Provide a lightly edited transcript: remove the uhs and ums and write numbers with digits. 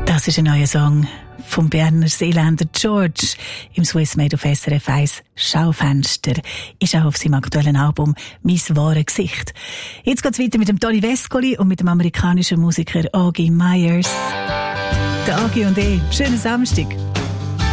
Das ist ein neuer Song vom Berner Seeländer George im Swiss Made auf SRF 1 Schaufenster. Ist auch auf seinem aktuellen Album «Mein wahres Gesicht». Jetzt geht's weiter mit dem Tony Vescoli und mit dem amerikanischen Musiker Augie Myers. Der Augie und schönen Samstag.